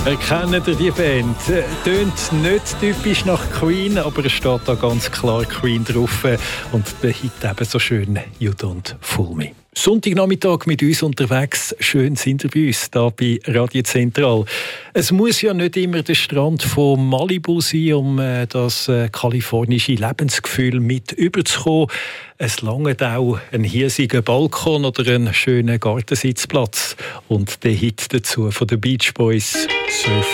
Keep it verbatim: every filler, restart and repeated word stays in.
Erkennen ihr die Band? Tönt nicht typisch nach Queen, aber es steht da ganz klar Queen drauf. Und der Hit eben so schön «You Don't Fool Me». Sonntagnachmittag mit uns unterwegs. Schön sind ihr bei uns, hier bei Radio Zentral. Es muss ja nicht immer der Strand von Malibu sein, um äh, das äh, kalifornische Lebensgefühl mit überzukommen. Es langt auch ein hiesiger Balkon oder ein schöner Gartensitzplatz. Und der Hit dazu von den Beach Boys «Surf